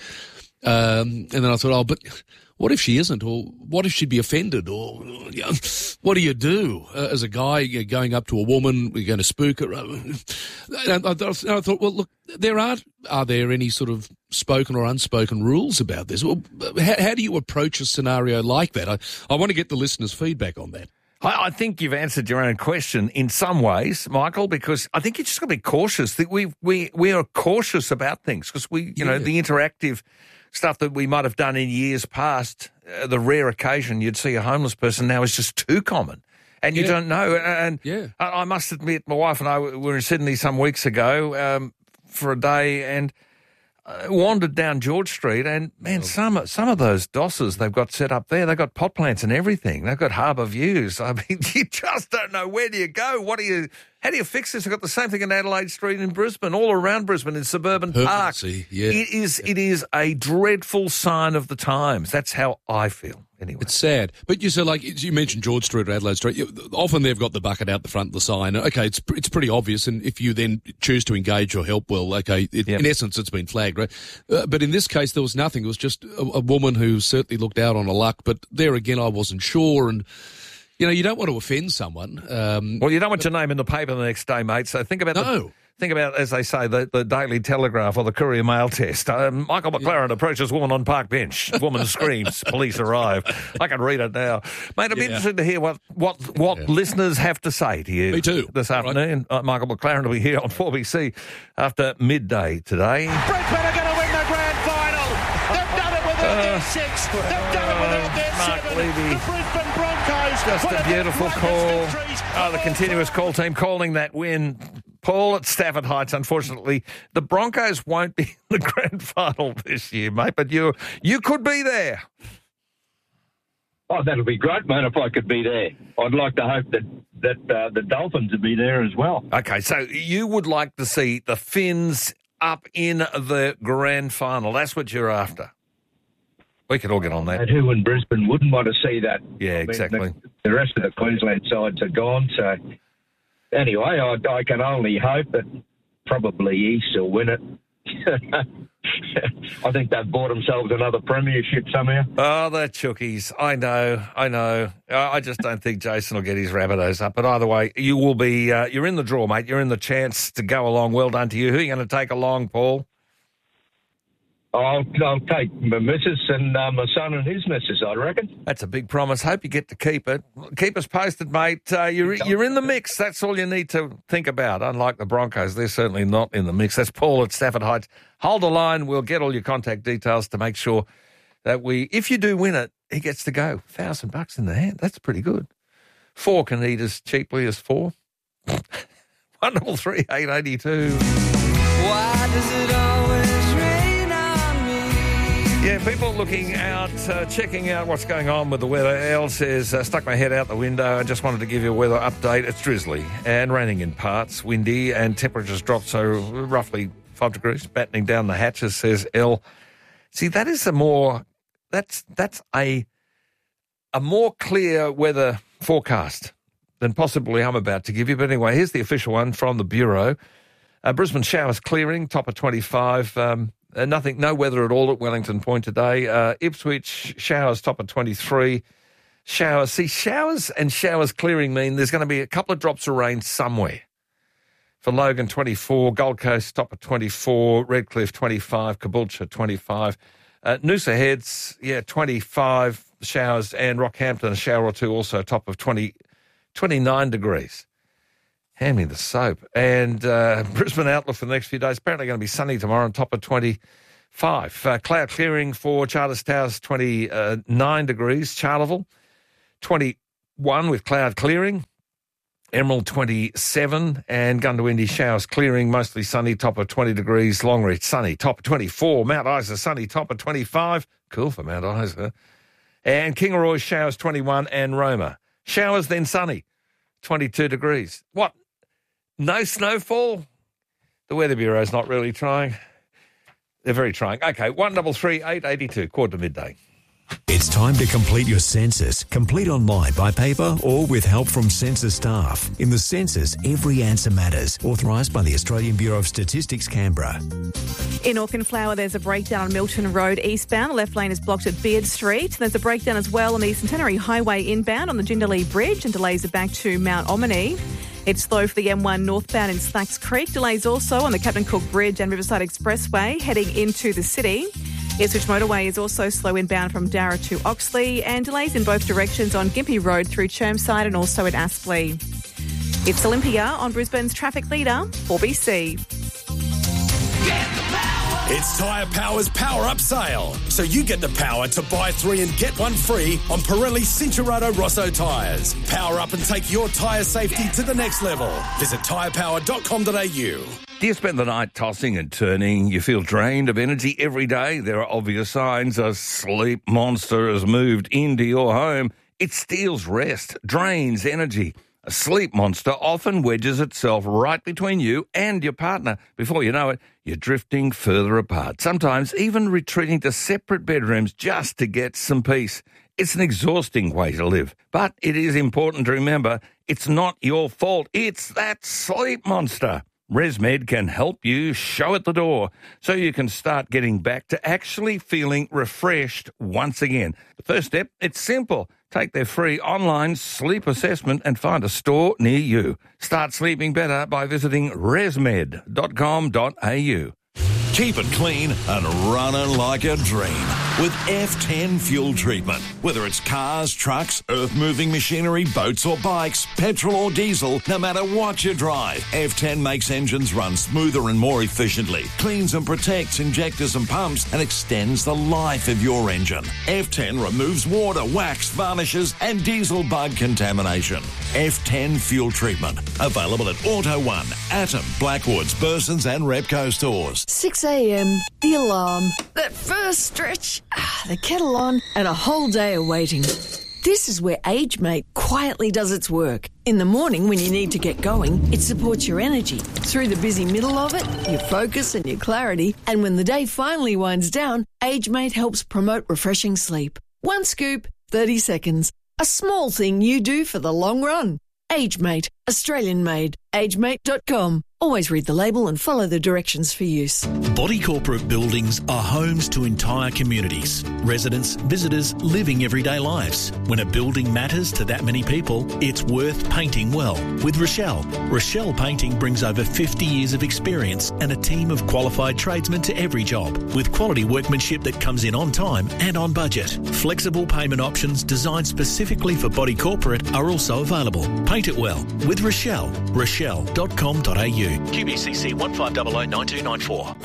Um, and then I thought, oh, but what if she isn't? Or what if she'd be offended? Or you know, what do you do uh, as a guy, you're going up to a woman, you're going to spook her? And I, I thought, well, look, there aren't, are there any sort of spoken or unspoken rules about this? Well, how, how do you approach a scenario like that? I, I want to get the listeners' feedback on that. I, I think you've answered your own question in some ways, Michael, because I think you just got to be cautious. That we we we are cautious about things because we, you yeah. know, the interactive stuff that we might have done in years past, uh, the rare occasion you'd see a homeless person now is just too common. And you yeah. don't know. And yeah. I, I must admit, my wife and I were in Sydney some weeks ago um, for a day and uh, wandered down George Street. And, man, oh. some, some of those dosses they've got set up there, they've got pot plants and everything. They've got harbour views. I mean, you just don't know. Where do you go? What do you... How do you fix this? I've got the same thing in Adelaide Street in Brisbane, all around Brisbane in suburban parks. Yeah. It is, yeah. it is a dreadful sign of the times. That's how I feel, anyway. It's sad. But you said, like, you mentioned George Street or Adelaide Street. You, often they've got the bucket out the front of the sign. Okay, it's it's pretty obvious. And if you then choose to engage or help, well, okay, it, yep. in essence, it's been flagged, right? Uh, but in this case, there was nothing. It was just a, a woman who certainly looked out on her luck. But there again, I wasn't sure. And you know, you don't want to offend someone. Um, well, you don't want your name in the paper the next day, mate. So think about no. the, think about, as they say, the, the Daily Telegraph or the Courier Mail test. Um, Michael McLaren yeah. approaches woman on park bench. Woman screams. Police arrive. I can read it now, mate. I'd be yeah. interested to hear what what what yeah. listeners have to say to you. Me too. This afternoon, right. uh, Michael McLaren will be here on four B C after midday today. Brisbane are going to win the grand final. They've done it without uh, their six. They've done it without their Mark seven. Levy. The Brisbane Broncos. Just a beautiful call. Oh, the continuous call team calling that win. Paul at Stafford Heights. Unfortunately, the Broncos won't be in the grand final this year, mate, but you you could be there. Oh, that'll be great, mate, if I could be there. I'd like to hope that, that uh, the Dolphins would be there as well. Okay, so you would like to see the Finns up in the grand final. That's what you're after. We could all get on that. And who in Brisbane wouldn't want to see that? Yeah, I mean, exactly. The, the rest of the Queensland sides are gone. So anyway, I, I can only hope that probably East will win it. I think they've bought themselves another premiership somehow. Oh, the Chookies. I know, I know. I just don't think Jason will get his Rabbitohs up. But either way, you will be, uh, you're in the draw, mate. You're in the chance to go along. Well done to you. Who are you going to take along, Paul? I'll, I'll take my missus and uh, my son and his missus, I reckon. That's a big promise. Hope you get to keep it. Keep us posted, mate. Uh, you're, you're in the mix. That's all you need to think about. Unlike the Broncos, they're certainly not in the mix. That's Paul at Stafford Heights. Hold the line. We'll get all your contact details to make sure that we, if you do win it, he gets to go. Thousand bucks in the hand. That's pretty good. Four can eat as cheaply as four. One double three eight eighty two. Why does it always rain on me? Yeah, people looking out, uh, checking out what's going on with the weather. Elle says, uh, stuck my head out the window. I just wanted to give you a weather update. It's drizzly and raining in parts, windy, and temperatures dropped, so roughly five degrees, battening down the hatches, says Elle. See, that is a more, that's that's a a more clear weather forecast than possibly I'm about to give you. But anyway, here's the official one from the Bureau. Uh, Brisbane showers clearing, top of twenty-five. Um, uh, nothing, no weather at all at Wellington Point today. Uh, Ipswich showers, top of twenty-three. Showers. See, showers and showers clearing mean there's going to be a couple of drops of rain somewhere. For Logan, twenty-four. Gold Coast, top of twenty-four. Redcliffe, twenty-five. Caboolture, twenty-five. Uh, Noosa Heads, yeah, twenty-five showers. And Rockhampton, a shower or two, also top of twenty, twenty-nine degrees. Hand me the soap. And uh, Brisbane outlook for the next few days. Apparently going to be sunny tomorrow on top of twenty-five. Uh, cloud clearing for Charters Towers, twenty-nine degrees. Charleville, twenty-one with cloud clearing. Emerald, twenty-seven. And Gundawindi showers clearing, mostly sunny, top of twenty degrees. Longreach, sunny, top of twenty-four. Mount Isa, sunny, top of twenty-five. Cool for Mount Isa. And Kingaroy showers, twenty-one. And Roma, showers, then sunny, twenty-two degrees. What? No snowfall? The Weather Bureau's not really trying. They're very trying. Okay, one double three eight eighty two, quarter to midday. It's time to complete your census. Complete online, by paper, or with help from census staff. In the census, every answer matters. Authorised by the Australian Bureau of Statistics, Canberra. In Auchenflower, there's a breakdown on Milton Road eastbound. The left lane is blocked at Beard Street. There's a breakdown as well on the Centenary Highway inbound on the Jindalee Bridge, and delays are back to Mount Omni. It's slow for the M one northbound in Slacks Creek. Delays also on the Captain Cook Bridge and Riverside Expressway heading into the city. Ipswich Motorway is also slow inbound from Darra to Oxley, and delays in both directions on Gympie Road through Chermside and also at Aspley. It's Olympia on Brisbane's traffic leader, four B C. It's Tyre Power's Power Up Sale. So you get the power to buy three and get one free on Pirelli Cincherato Rosso tyres. Power up and take your tyre safety to the next level. Visit tyre power dot com dot a u. Do you spend the night tossing and turning? You feel drained of energy every day? There are obvious signs a sleep monster has moved into your home. It steals rest, drains energy. A sleep monster often wedges itself right between you and your partner. Before you know it, you're drifting further apart, sometimes even retreating to separate bedrooms just to get some peace. It's an exhausting way to live, but it is important to remember it's not your fault. It's that sleep monster. ResMed can help you show it the door so you can start getting back to actually feeling refreshed once again. The first step, it's simple. Take their free online sleep assessment and find a store near you. Start sleeping better by visiting resmed dot com dot a u. Keep it clean and running like a dream with F ten fuel treatment. Whether it's cars, trucks, earth-moving machinery, boats or bikes, petrol or diesel, no matter what you drive, F ten makes engines run smoother and more efficiently, cleans and protects injectors and pumps, and extends the life of your engine. F ten removes water, wax, varnishes and diesel bug contamination. F ten fuel treatment. Available at Auto One, Atom, Blackwoods, Burson's and Repco stores. six a.m, the alarm, that first stretch, the kettle on, and a whole day of waiting. This is where AgeMate quietly does its work. In the morning when you need to get going, it supports your energy. Through the busy middle of it, your focus and your clarity. And when the day finally winds down, AgeMate helps promote refreshing sleep. One scoop, thirty seconds. A small thing you do for the long run. AgeMate, Australian made. age mate dot com. Always read the label and follow the directions for use. Body corporate buildings are homes to entire communities. Residents, visitors, living everyday lives. When a building matters to that many people, it's worth painting well. With Rochelle. Rochelle Painting brings over fifty years of experience and a team of qualified tradesmen to every job, with quality workmanship that comes in on time and on budget. Flexible payment options designed specifically for body corporate are also available. Paint it well with Rochelle. rochelle dot com dot a u. Q B C C one five zero zero nine two nine four.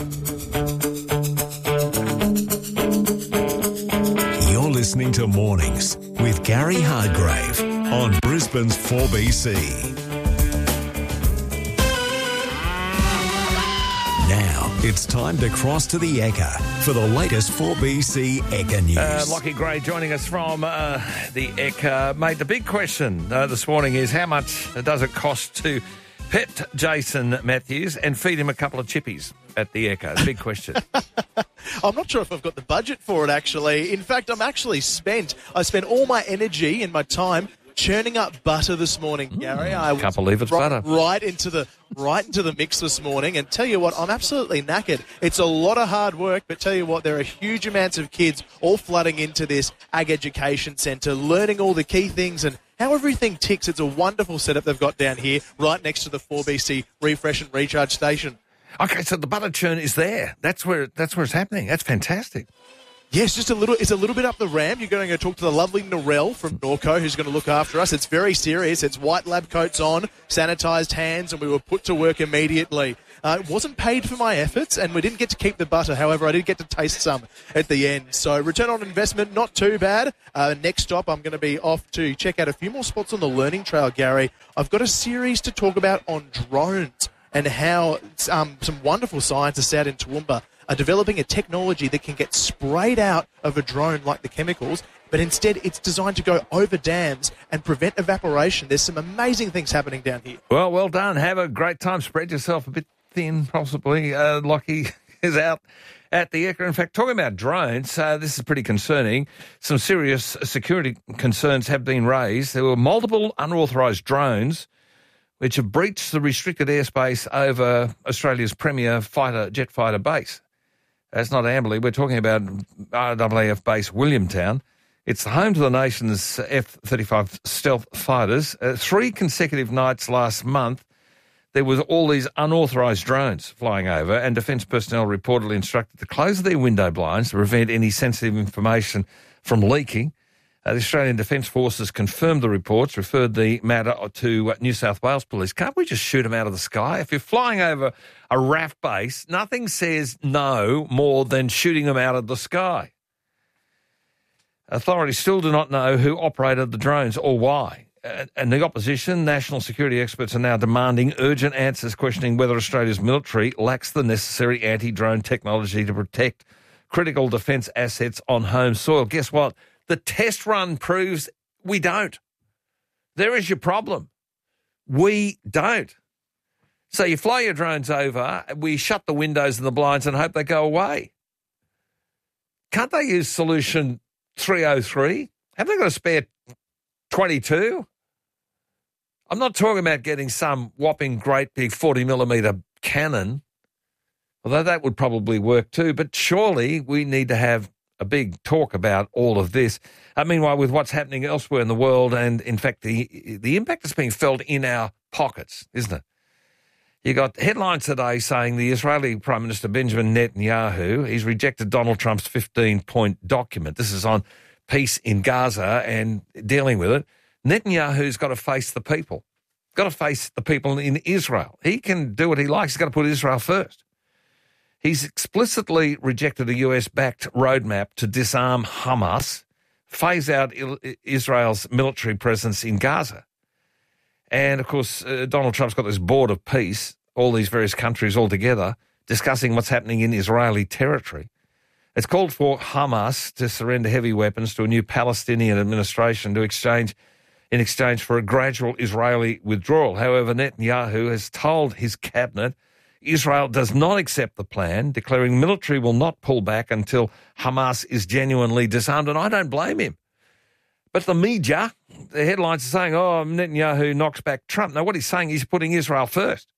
You're listening to Mornings with Gary Hargrave on Brisbane's four B C. Now, it's time to cross to the Ekka for the latest four B C Ekka news. Uh, Lockie Gray joining us from uh, the Ekka. Mate, the big question uh, this morning is how much does it cost to pet Jason Matthews and feed him a couple of chippies at the Ekka? Big question. I'm not sure if I've got the budget for it, actually. In fact, I'm actually spent. I spent all my energy and my time churning up butter this morning, Gary. I Can't believe it's right, butter. Right into the right into the mix this morning. And tell you what, I'm absolutely knackered. It's a lot of hard work, but tell you what, there are huge amounts of kids all flooding into this Ag Education Centre, learning all the key things and how everything ticks. It's a wonderful setup they've got down here, right next to the four B C Refresh and Recharge station. Okay, so the butter churn is there. That's where that's where it's happening. That's fantastic. Yes, just a little. It's a little bit up the ramp. You're going to go talk to the lovely Narelle from Norco, who's going to look after us. It's very serious. It's white lab coats on, sanitised hands, and we were put to work immediately. Uh, it wasn't paid for my efforts, and we didn't get to keep the butter. However, I did get to taste some at the end. So return on investment, not too bad. Uh, next stop, I'm going to be off to check out a few more spots on the learning trail, Gary. I've got a series to talk about on drones and how um, some wonderful scientists out in Toowoomba are developing a technology that can get sprayed out of a drone like the chemicals, but instead it's designed to go over dams and prevent evaporation. There's some amazing things happening down here. Well, well done. Have a great time. Spread yourself a bit thin, possibly. Uh, Lockie is out at the Ekka. In fact, talking about drones, uh, this is pretty concerning. Some serious security concerns have been raised. There were multiple unauthorised drones which have breached the restricted airspace over Australia's premier fighter jet fighter base. That's not Amberley. We're talking about R A A F base Williamtown. It's the home to the nation's F thirty-five stealth fighters. Uh, three consecutive nights last month, there was all these unauthorised drones flying over, and defence personnel reportedly instructed to close their window blinds to prevent any sensitive information from leaking. Uh, the Australian Defence Forces confirmed the reports, referred the matter to uh, New South Wales Police. Can't we just shoot them out of the sky? If you're flying over a R A F base, nothing says no more than shooting them out of the sky. Authorities still do not know who operated the drones or why. Uh, and the opposition, national security experts, are now demanding urgent answers, questioning whether Australia's military lacks the necessary anti-drone technology to protect critical defence assets on home soil. Guess what? The test run proves we don't. There is your problem. We don't. So you fly your drones over, we shut the windows and the blinds and hope they go away. Can't they use solution three oh three? Have they got a spare twenty-two? I'm not talking about getting some whopping great big forty millimetre cannon, although that would probably work too, but surely we need to have a big talk about all of this. Uh, meanwhile, with what's happening elsewhere in the world, and in fact, the the impact is being felt in our pockets, isn't it? You got headlines today saying the Israeli Prime Minister Benjamin Netanyahu, he's rejected Donald Trump's fifteen-point document. This is on peace in Gaza and dealing with it. Netanyahu's got to face the people, got to face the people in Israel. He can do what he likes. He's got to put Israel first. He's explicitly rejected a U S-backed roadmap to disarm Hamas, phase out Israel's military presence in Gaza. And, of course, uh, Donald Trump's got this board of peace, all these various countries all together, discussing what's happening in Israeli territory. It's called for Hamas to surrender heavy weapons to a new Palestinian administration to exchange in exchange for a gradual Israeli withdrawal. However, Netanyahu has told his cabinet Israel does not accept the plan, declaring military will not pull back until Hamas is genuinely disarmed, and I don't blame him. But the media, the headlines are saying, oh, Netanyahu knocks back Trump. Now, what he's saying, he's putting Israel first.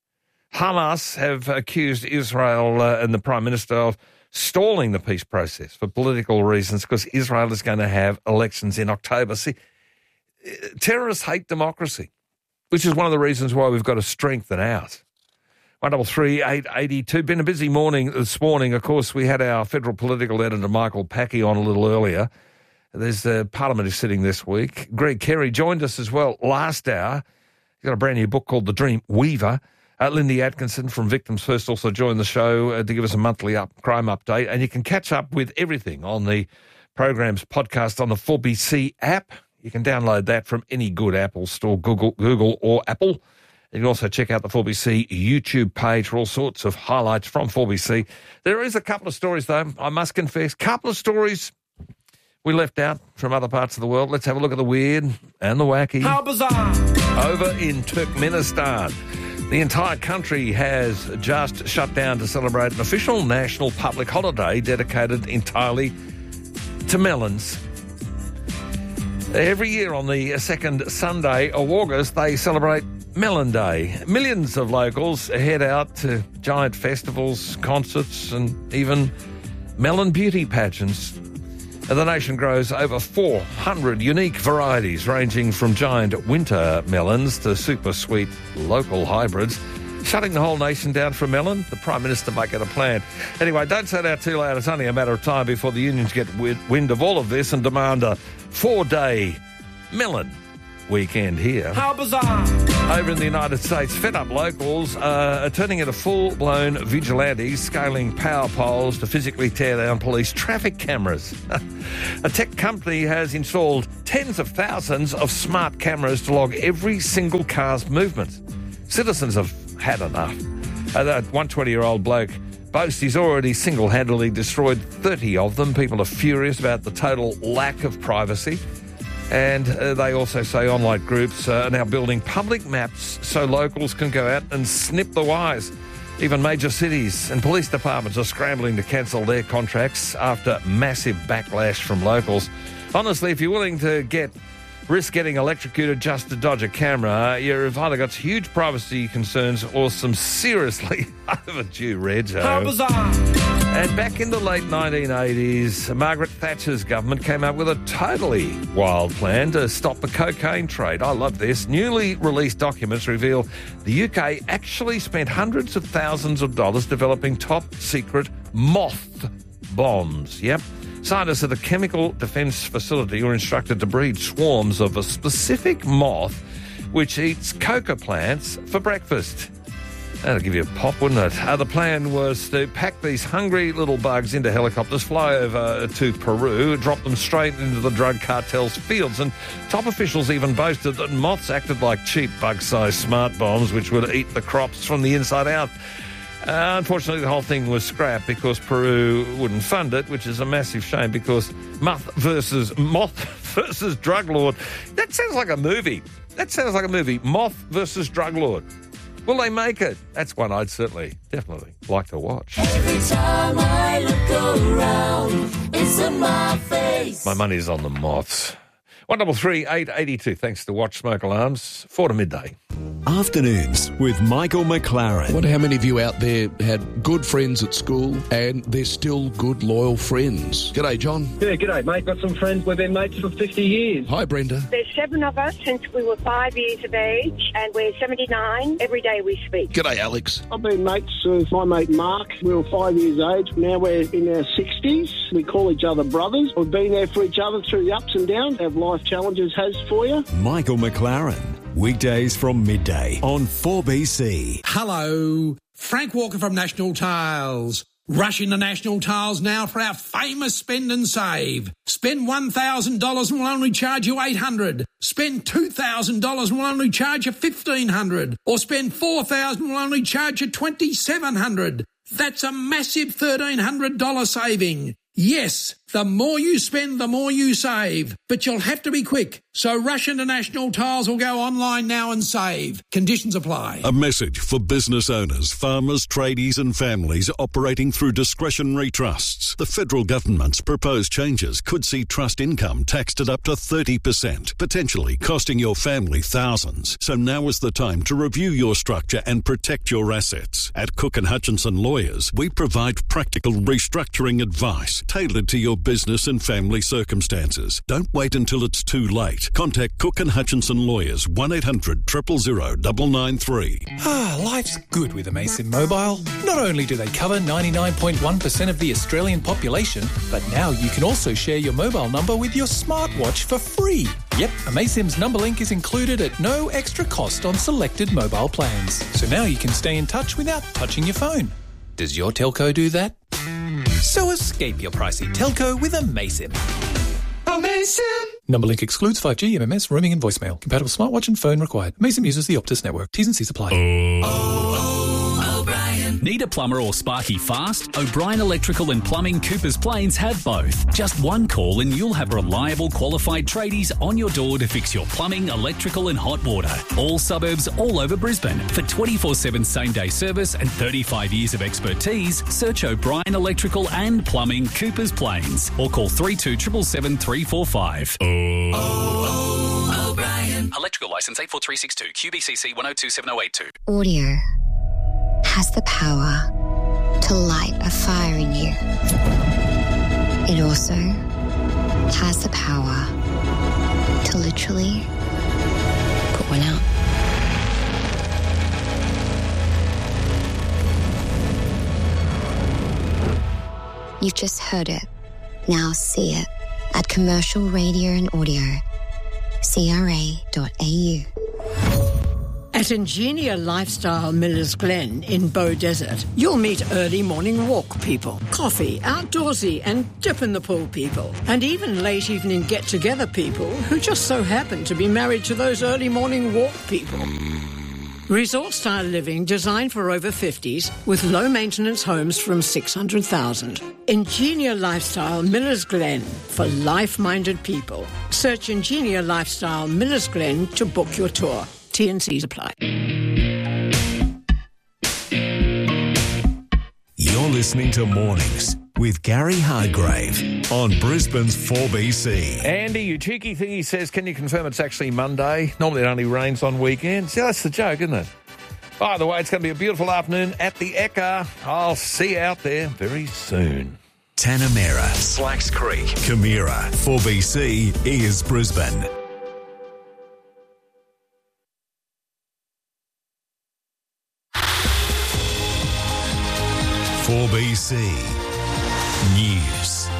Hamas have accused Israel uh, and the Prime Minister of stalling the peace process for political reasons because Israel is going to have elections in October. See, terrorists hate democracy, which is one of the reasons why we've got to strengthen ours. one double three eight eight two. Been a busy morning this morning. Of course, we had our federal political editor, Michael Packey, on a little earlier. There's uh, Parliament is sitting this week. Greg Carey joined us as well last hour. He's got a brand new book called The Dream Weaver. Uh, Lindy Atkinson from Victims First also joined the show uh, to give us a monthly up, crime update. And you can catch up with everything on the program's podcast on the four B C app. You can download that from any good Apple store, Google, Google or Apple. You can also check out the four B C YouTube page for all sorts of highlights from four B C. There is a couple of stories, though, I must confess. Couple of stories we left out from other parts of the world. Let's have a look at the weird and the wacky. How bizarre! Over in Turkmenistan, the entire country has just shut down to celebrate an official national public holiday dedicated entirely to melons. Every year on the second Sunday of August, they celebrate Melon Day. Millions of locals head out to giant festivals, concerts, and even melon beauty pageants. The nation grows over four hundred unique varieties, ranging from giant winter melons to super sweet local hybrids. Shutting the whole nation down for a melon? The Prime Minister might get a plan. Anyway, don't say that too loud. It's only a matter of time before the unions get wind of all of this and demand a four-day melon weekend here. How bizarre! Over in the United States, fed-up locals uh, are turning into full-blown vigilantes, scaling power poles to physically tear down police traffic cameras. A tech company has installed tens of thousands of smart cameras to log every single car's movements. Citizens have had enough. Uh, that one twenty-year-old bloke boasts he's already single-handedly destroyed thirty of them. People are furious about the total lack of privacy. And uh, they also say online groups uh, are now building public maps so locals can go out and snip the wires. Even major cities and police departments are scrambling to cancel their contracts after massive backlash from locals. Honestly, if you're willing to get risk getting electrocuted just to dodge a camera, you've either got huge privacy concerns or some seriously overdue rego. How bizarre! And back in the late nineteen eighties, Margaret Thatcher's government came up with a totally wild plan to stop the cocaine trade. I love this. Newly released documents reveal the U K actually spent hundreds of thousands of dollars developing top-secret moth bombs. Yep. Scientists at the Chemical Defence Facility were instructed to breed swarms of a specific moth which eats coca plants for breakfast. That'll give you a pop, wouldn't it? Uh, the plan was to pack these hungry little bugs into helicopters, fly over to Peru, drop them straight into the drug cartel's fields, and top officials even boasted that moths acted like cheap bug-sized smart bombs which would eat the crops from the inside out. Uh, unfortunately, the whole thing was scrapped because Peru wouldn't fund it, which is a massive shame because moth versus moth versus drug lord. That sounds like a movie. That sounds like a movie. Moth versus drug lord. Will they make it? That's one I'd certainly, definitely like to watch. Every time I look around, it's in my face. My money's on the moths. one double three eight eighty two. Thanks to Watch Smoke Alarms. Four to midday. Afternoons with Michael McLaren. I wonder how many of you out there had good friends at school and they're still good, loyal friends. G'day, John. Yeah, g'day, mate. Got some friends. We've been mates for fifty years. Hi, Brenda. There's seven of us since we were five years of age, and we're seventy-nine. Every day we speak. G'day, Alex. I've been mates with my mate Mark. We were five years age. Now we're in our sixties. We call each other brothers. We've been there for each other through the ups and downs of life challenges has for you. Michael McLaren. Weekdays from midday on four B C. Hello, Frank Walker from National Tiles. Rush into National Tiles now for our famous spend and save. Spend one thousand dollars and we'll only charge you eight hundred dollars. Spend two thousand dollars and we'll only charge you fifteen hundred dollars. Or spend four thousand dollars and we'll only charge you twenty-seven hundred dollars. That's a massive thirteen hundred dollars saving. Yes, the more you spend, the more you save. But you'll have to be quick. So rush into National Tiles or go online now and save. Conditions apply. A message for business owners, farmers, tradies and families operating through discretionary trusts. The federal government's proposed changes could see trust income taxed at up to thirty percent, potentially costing your family thousands. So now is the time to review your structure and protect your assets. At Cook and Hutchinson Lawyers, we provide practical restructuring advice tailored to your business and family circumstances. Don't wait until it's too late. Contact Cook and Hutchinson Lawyers, one eight hundred, zero zero zero, nine nine three. Ah, life's good with Amaysim Mobile. Not only do they cover ninety-nine point one percent of the Australian population, but now you can also share your mobile number with your smartwatch for free. Yep, Amaysim's number link is included at no extra cost on selected mobile plans. So now you can stay in touch without touching your phone. Does your telco do that? So escape your pricey telco with Amaysim. Amaysim! Number link excludes five G, M M S, roaming and voicemail. Compatible smartwatch and phone required. Mason uses the Optus network. T's and C's apply. Need a plumber or sparky fast? O'Brien Electrical and Plumbing Coopers Plains have both. Just one call and you'll have reliable, qualified tradies on your door to fix your plumbing, electrical and hot water. All suburbs all over Brisbane. For twenty-four seven same-day service and thirty-five years of expertise, search O'Brien Electrical and Plumbing Coopers Plains or call three two seven seven three four five. Oh, oh, O'Brien. Electrical licence eight four three six two, Q B C C one oh two seven oh eight two. Audio has the power to light a fire in you. It also has the power to literally put one out. You've just heard it. Now see it at Commercial Radio and Audio, C R A dot A U. At Ingenia Lifestyle Millers Glen in Bow Desert, you'll meet early morning walk people, coffee, outdoorsy and dip in the pool people, and even late evening get-together people who just so happen to be married to those early morning walk people. Resort-style living designed for over fifties with low-maintenance homes from six hundred thousand dollars. Ingenia Lifestyle Millers Glen for life-minded people. Search Ingenia Lifestyle Millers Glen to book your tour. T and C's apply. You're listening to Mornings with Gary Hargrave on Brisbane's four B C. Andy, you cheeky thing, he says, can you confirm it's actually Monday? Normally it only rains on weekends. Yeah, that's the joke, isn't it? By the way, it's going to be a beautiful afternoon at the Ekka. I'll see you out there very soon. Tanamera, Slacks Creek, Camira, four B C is Brisbane. four B C News.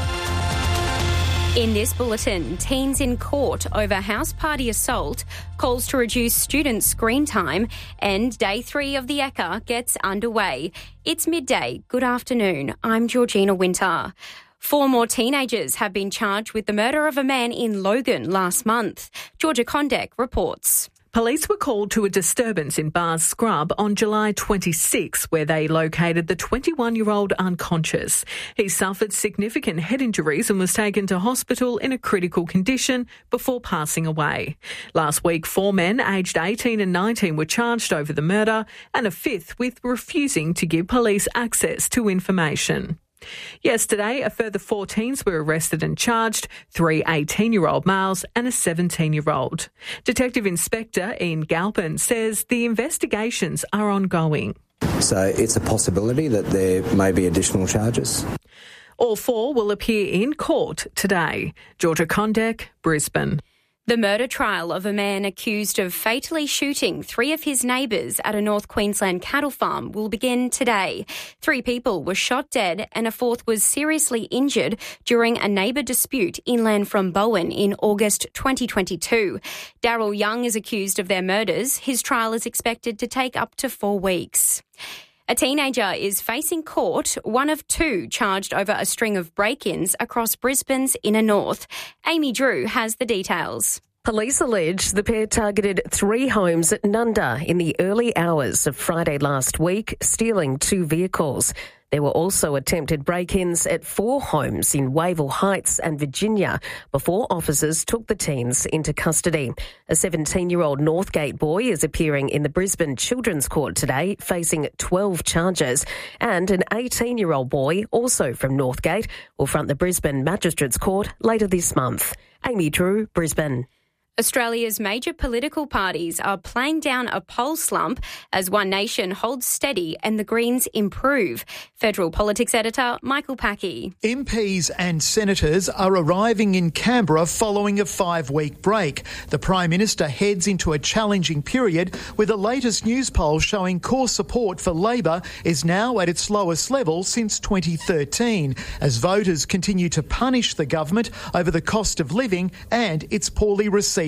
In this bulletin, teens in court over house party assault, calls to reduce student screen time, and day three of the Ekka gets underway. It's midday. Good afternoon. I'm Georgina Winter. Four more teenagers have been charged with the murder of a man in Logan last month. Georgia Condek reports. Police were called to a disturbance in Bars Scrub on July twenty-sixth, where they located the twenty-one-year-old unconscious. He suffered significant head injuries and was taken to hospital in a critical condition before passing away. Last week, four men aged eighteen and nineteen were charged over the murder, and a fifth with refusing to give police access to information. Yesterday, a further four teens were arrested and charged, three eighteen-year-old males and a seventeen-year-old. Detective Inspector Ian Galpin says the investigations are ongoing. So it's a possibility that there may be additional charges. All four will appear in court today. Georgia Condek, Brisbane. The murder trial of a man accused of fatally shooting three of his neighbours at a North Queensland cattle farm will begin today. Three people were shot dead and a fourth was seriously injured during a neighbour dispute inland from Bowen in August twenty twenty-two. Daryl Young is accused of their murders. His trial is expected to take up to four weeks. A teenager is facing court, one of two charged over a string of break-ins across Brisbane's inner north. Amy Drew has the details. Police allege the pair targeted three homes at Nunda in the early hours of Friday last week, stealing two vehicles. There were also attempted break-ins at four homes in Wavell Heights and Virginia before officers took the teens into custody. A seventeen-year-old Northgate boy is appearing in the Brisbane Children's Court today, facing twelve charges, and an eighteen-year-old boy, also from Northgate, will front the Brisbane Magistrates Court later this month. Amy Drew, Brisbane. Australia's major political parties are playing down a poll slump as One Nation holds steady and the Greens improve. Federal Politics Editor Michael Packey. M Ps and senators are arriving in Canberra following a five-week break. The Prime Minister heads into a challenging period with the latest news poll showing core support for Labor is now at its lowest level since twenty thirteen, as voters continue to punish the government over the cost of living and its poorly received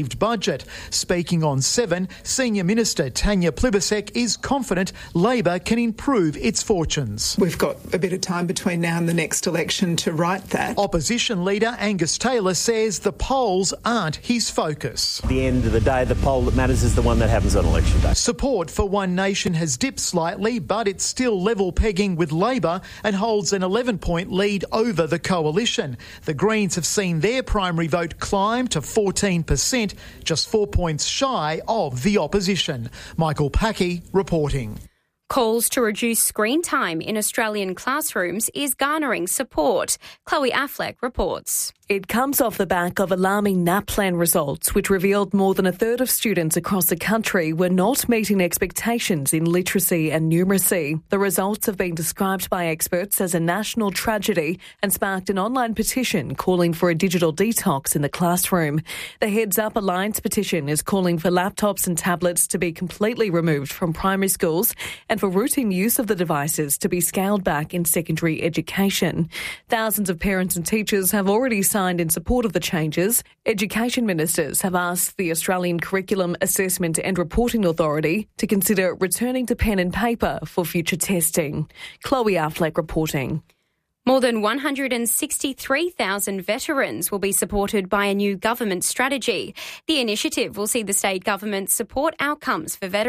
received budget. Speaking on Seven, Senior Minister Tanya Plibersek is confident Labor can improve its fortunes. We've got a bit of time between now and the next election to right that. Opposition leader Angus Taylor says the polls aren't his focus. At the end of the day, the poll that matters is the one that happens on election day. Support for One Nation has dipped slightly, but it's still level pegging with Labor and holds an eleven-point lead over the coalition. The Greens have seen their primary vote climb to fourteen percent, just four points shy of the opposition. Michael Packey reporting. Calls to reduce screen time in Australian classrooms is garnering support. Chloe Affleck reports. It comes off the back of alarming NAPLAN results, which revealed more than a third of students across the country were not meeting expectations in literacy and numeracy. The results have been described by experts as a national tragedy and sparked an online petition calling for a digital detox in the classroom. The Heads Up Alliance petition is calling for laptops and tablets to be completely removed from primary schools and for routine use of the devices to be scaled back in secondary education. Thousands of parents and teachers have already signed in support of the changes. Education ministers have asked the Australian Curriculum Assessment and Reporting Authority to consider returning to pen and paper for future testing. Chloe Affleck reporting. More than one hundred sixty-three thousand veterans will be supported by a new government strategy. The initiative will see the state government support outcomes for veterans